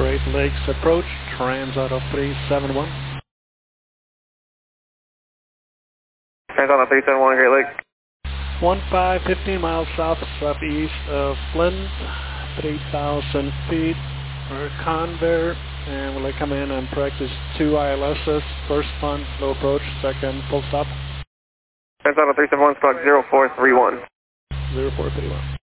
Great Lakes approach, Trans Auto 371. Trans Auto 371, Great Lakes. 15 miles southeast of Flint, 3,000 feet for Convair, and will I come in and practice 2 ILSs, first one, low approach, second, full stop. Trans Auto 371, squawk 0431. 0431.